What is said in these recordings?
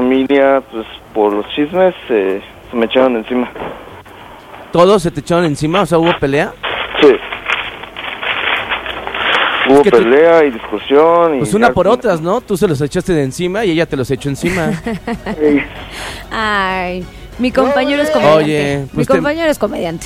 familia, pues por los chismes, se me echaron encima. ¿Todos se te echaron encima? O sea, ¿hubo pelea? Sí. Hubo pelea y discusión. Pues una por otras, ¿no? Tú se los echaste de encima y ella te los echó encima. Ay, mi compañero es comediante. Oye, pues mi compañero es comediante.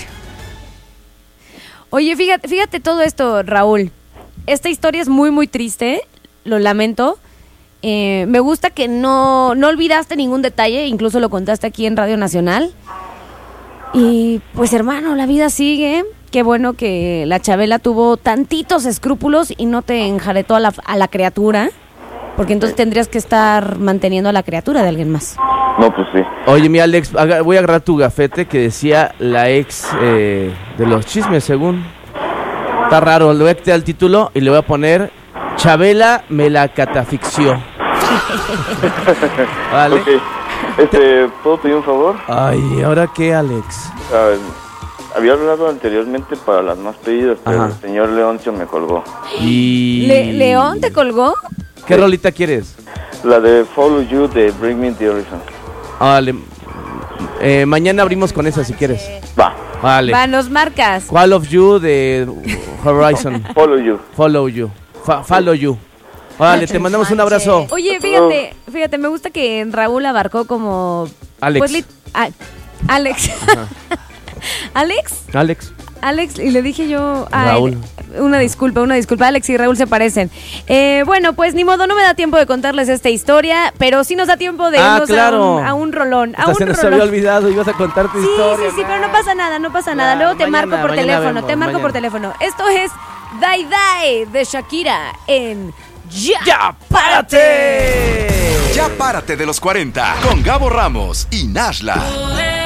Oye, fíjate todo esto, Raúl. Esta historia es muy, muy triste. Lo lamento. Me gusta que no olvidaste ningún detalle. Incluso lo contaste aquí en Radio Nacional. Y pues, hermano, la vida sigue. Qué bueno que la Chabela tuvo tantitos escrúpulos y no te enjaretó a la criatura, porque entonces tendrías que estar manteniendo a la criatura de alguien más. No, pues sí. Oye, mi Alex, voy a agarrar tu gafete que decía la ex de los chismes, según. Está raro, le voy a quitar el título y le voy a poner Chabela me la catafixió. Vale. Okay. ¿Puedo pedir un favor? Ay, ¿ahora qué, Alex? Había hablado anteriormente para las más pedidas, pero el señor Leoncio me colgó. Y... ¿León te colgó? ¿Qué rolita quieres? La de Follow You de Bring Me the Horizon. Vale. Mañana abrimos con esa si quieres. Va. Vale. Va, nos marcas. Call of You de Horizon. Follow You. Follow You. Follow You. Vale, te mandamos un abrazo. Oye, fíjate, me gusta que Raúl abarcó como... Alex. Pues, Alex. Alex, y le dije yo... Raúl. Una disculpa, Alex y Raúl se parecen. Bueno, pues ni modo, no me da tiempo de contarles esta historia, pero sí nos da tiempo de irnos a un rolón. Se nos había olvidado, ibas a contar tu historia. Sí, pero no pasa nada. Luego te marco por teléfono, Esto es Dai Dai de Shakira en ¡Ya párate! Ya párate de los 40 con Gabo Ramos y Nashla.